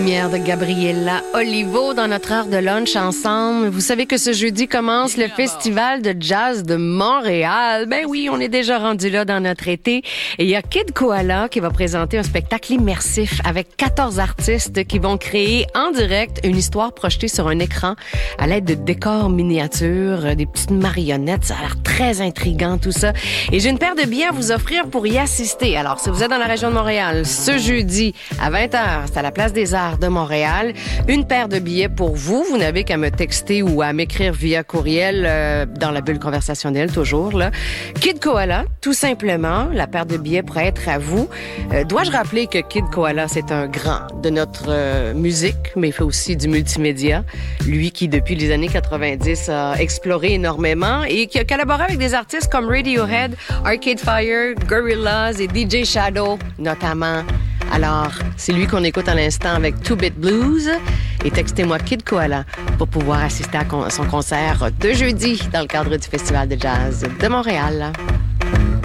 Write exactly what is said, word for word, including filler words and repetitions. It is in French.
Première de Gabriella Olivo dans notre heure de lunch ensemble. Vous savez que ce jeudi commence le Festival de jazz de Montréal. Ben oui, on est déjà rendu là dans notre été. Et il y a Kid Koala qui va présenter un spectacle immersif avec quatorze artistes qui vont créer en direct une histoire projetée sur un écran à l'aide de décors miniatures, des petites marionnettes. Ça a l'air très intriguant tout ça. Et j'ai une paire de billets à vous offrir pour y assister. Alors, si vous êtes dans la région de Montréal, ce jeudi à vingt heures, c'est à la Place des Arts de Montréal. Une paire de billets pour vous. Vous n'avez qu'à me texter ou à m'écrire via courriel euh, dans la bulle conversationnelle, toujours, là. Kid Koala, tout simplement. La paire de billets pourrait être à vous. Euh, dois-je rappeler que Kid Koala, c'est un grand de notre euh, musique, mais il fait aussi du multimédia. Lui qui, depuis les années quatre-vingt-dix, a exploré énormément et qui a collaboré avec des artistes comme Radiohead, Arcade Fire, Gorillaz et D J Shadow, notamment. Alors, c'est lui qu'on écoute à l'instant avec Two Bit Blues. Et textez-moi Kid Koala pour pouvoir assister à son concert de jeudi dans le cadre du Festival de jazz de Montréal.